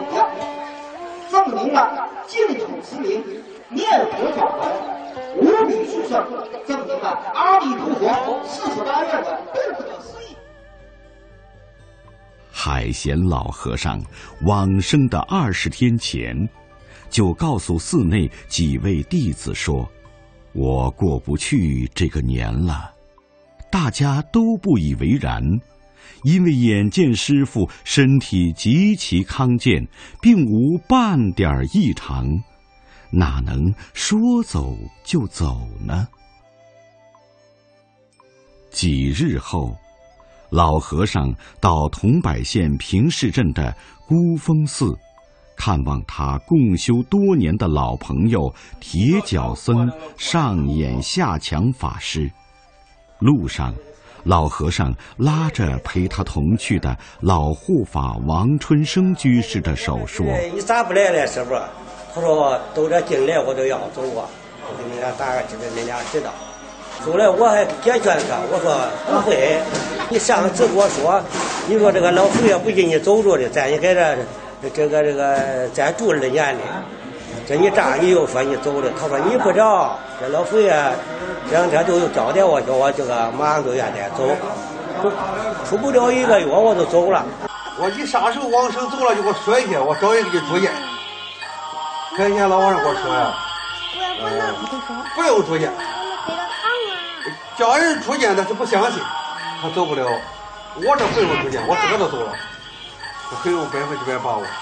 样，证明了净土之名，念佛法门无比殊胜，证明了阿弥陀佛48愿的不可思议。 海贤老和尚往生的20天前，就告诉寺内几位弟子说：“我过不去这个年了。”大家都不以为然，因为眼见师父身体极其康健，并无半点异常，哪能说走就走呢？几日后，老和尚到桐柏县平市镇的孤峰寺，看望他共修多年的老朋友铁脚僧上演下强法师。路上，老和尚拉着陪他同去的老护法王春生居士的手说：“ 你咋不来了，师傅？”他说：“都这进来我都要走啊，我给你俩打个知道，你俩知道。”后来我还解劝他，我说不会，你上次跟我说，你说这个老佛爷不给你走着的，在你在这个再住2年的，这你这你又说你走了，他说你不知道，这老佛爷这2天都有交代我，叫我这个马上都愿意走，出不了1个月我就走了。 我一啥时候往生走了就给我说一下，我找人给你住院。看见老和尚给我说呀，不用住院。叫人出见，但是不相信，他走不了。我这不用出见，我自个都走了，我很有100%把握。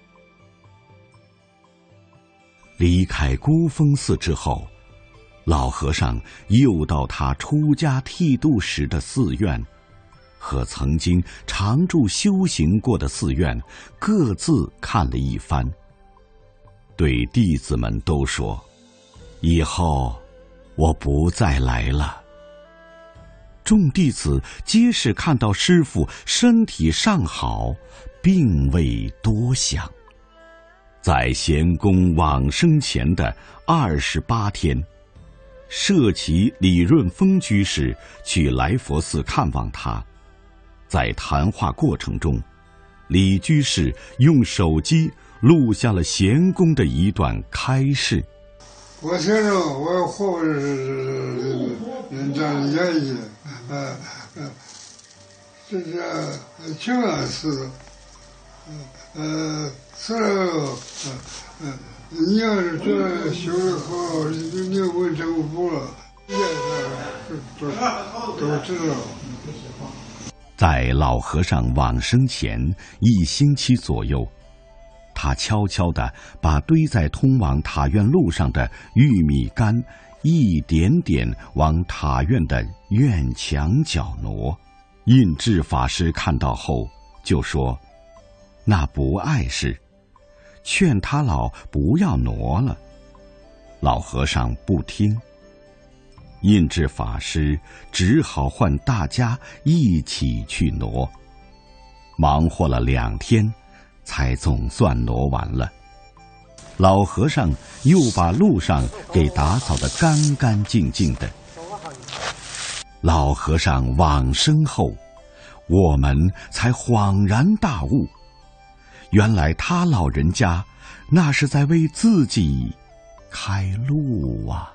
离开孤峰寺之后，老和尚又到他出家剃度时的寺院，和曾经常住修行过的寺院各自看了一番，对弟子们都说：“以后我不再来了。”众弟子皆是看到师父身体尚好，并未多想。在贤公往生前的28天，舍其李润峰居士去来佛寺看望他。在谈话过程中，李居士用手机录下了贤公的一段开示：“ 我先生，我活着是这样演绎，这是清安寺，死了，你要是觉得修得好，你问政府了，都知道。” 在老和尚往生前1星期左右，他悄悄地把堆在通往塔院路上的玉米杆一点点往塔院的院墙角挪。印智法师看到后就说：“那不碍事，劝他老不要挪了。”老和尚不听，印智法师只好唤大家一起去挪。忙活了2天，才总算挪完了。老和尚又把路上给打扫得干干净净的。老和尚往生后，我们才恍然大悟，原来他老人家那是在为自己开路啊。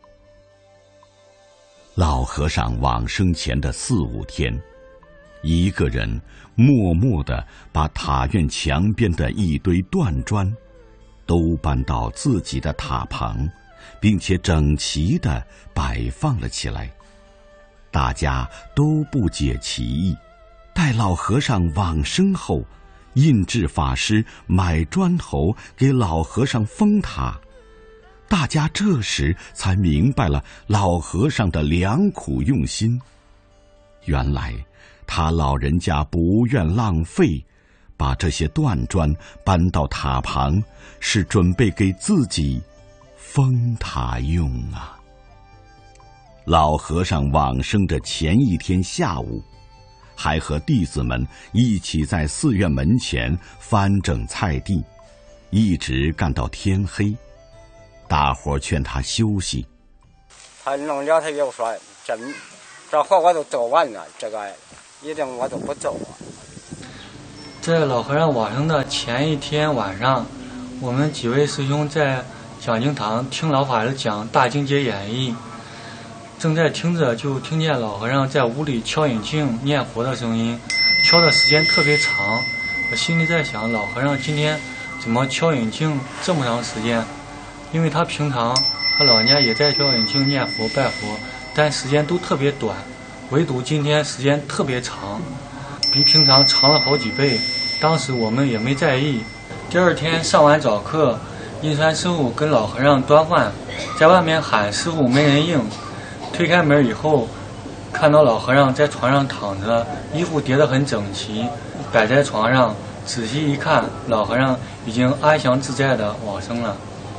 老和尚往生前的4、5天，一个人默默地把塔院墙边的一堆断砖都搬到自己的塔旁，并且整齐地摆放了起来。大家都不解其意。待老和尚往生后，印智法师买砖头给老和尚封塔，大家这时才明白了老和尚的良苦用心。原来他老人家不愿浪费，把这些断砖搬到塔旁，是准备给自己封塔用啊。老和尚往生的前1天下午，还和弟子们一起在寺院门前翻整菜地，一直干到天黑。大伙劝他休息， 他弄了，他又说这活我都做完了，这个一定我都不做了。 在老和尚往生的前一天晚上，我们几位师兄在讲经堂听老法师讲《大经解演义》，正在听着，就听见老和尚在屋里敲引磬念佛的声音，敲的时间特别长。我心里在想，老和尚今天怎么敲引磬这么长时间？因为他平常他老人家也在敲引磬念佛拜佛，但时间都特别短，唯独今天时间特别长，比平常长了好几倍。当时我们也没在意。第二天上完早课，印川师傅跟老和尚端饭，在外面喊师傅没人应。推开门以后，看到老和尚在床上躺着，衣服叠得很整齐，摆在床上。仔细一看，老和尚已经安详自在地往生了。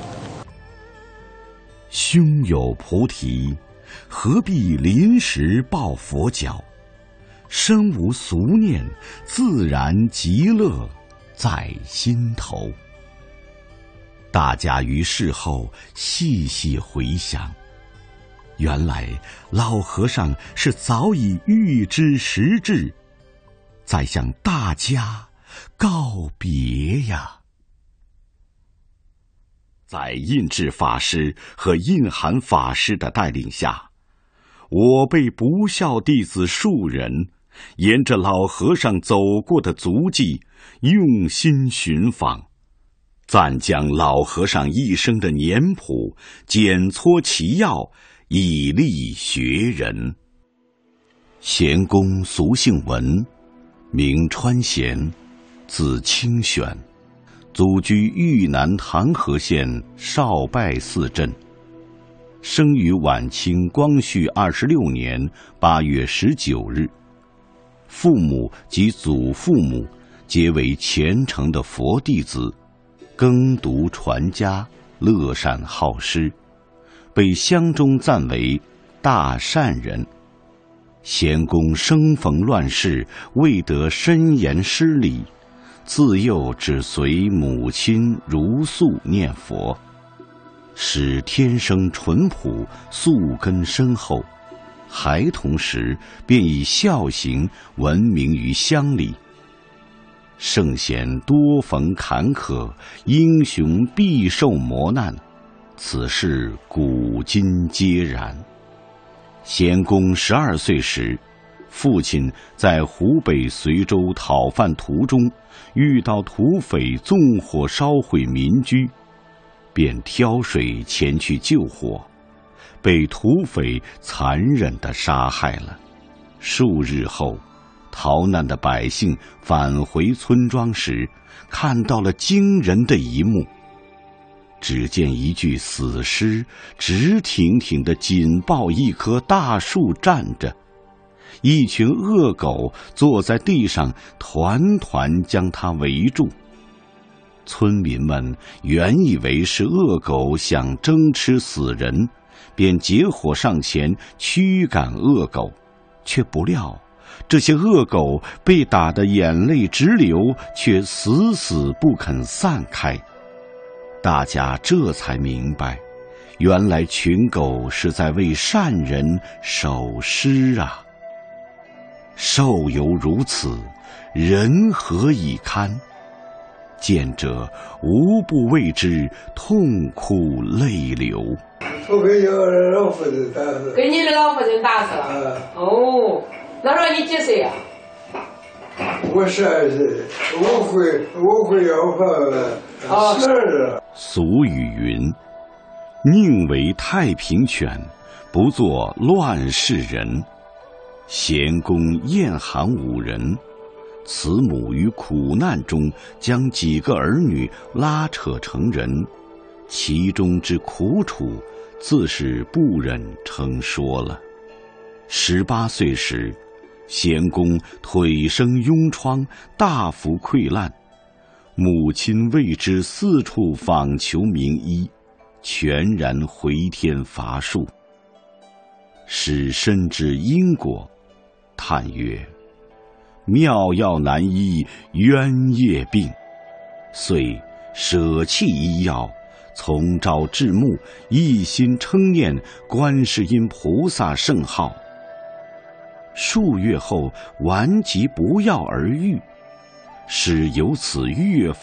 胸有菩提，何必临时抱佛脚？身无俗念，自然极乐在心头。大家于事后细细回想，原来老和尚是早已预知时至，在向大家告别呀。在印智法师和印涵法师的带领下，我辈不孝弟子数人沿着老和尚走过的足迹用心寻访，暂将老和尚一生的年谱检撮其要，以利学人。贤公俗姓文，名川贤，字清玄，祖居豫南唐河县少拜寺镇，生于晚清光绪26年8月19日。父母及祖父母皆为虔诚的佛弟子，耕读传家，乐善好施，被乡中赞为大善人。贤公生逢乱世，未得深研师礼，自幼只随母亲如素念佛，使天生淳朴，素根深厚。孩童时便以孝行闻名于乡里。圣贤多逢坎坷，英雄必受磨难，此事古今皆然。贤公12岁时，父亲在湖北随州讨饭途中遇到土匪纵火烧毁民居，便挑水前去救火，被土匪残忍地杀害了。数日后，逃难的百姓返回村庄时，看到了惊人的一幕。只见一具死尸直挺挺地紧抱一棵大树站着，一群恶狗坐在地上团团将它围住。村民们原以为是恶狗想争吃死人，便结伙上前驱赶恶狗，却不料这些恶狗被打得眼泪直流，却死死不肯散开。大家这才明白，原来群狗是在为善人守尸啊！兽犹如此，人何以堪？见者无不为之痛哭泪流。 我给你老父亲打死。 给你的老父亲打死了。哦，那时候你几岁呀？ 我12岁，我会要饭12。 俗语云：宁为太平犬，不做乱世人。贤公晏含5人，慈母于苦难中将几个儿女拉扯成人，其中之苦楚，自是不忍称说了。18岁时，贤公腿生痈疮，大幅溃烂，母亲为之四处访求名医，全然回天乏术。使深知因果，叹曰：妙药难医冤业病，遂舍弃医药，从朝至暮，一心称念观世音菩萨圣号。数月后，顽疾不药而愈。 使由此越发